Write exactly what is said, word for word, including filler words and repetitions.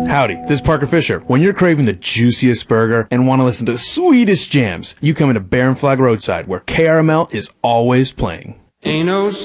Howdy, this is Parker Fisher. When you're craving the juiciest burger and want to listen to the sweetest jams, you come into Bear and Flag Roadside, where K R M L is always playing. Ain't no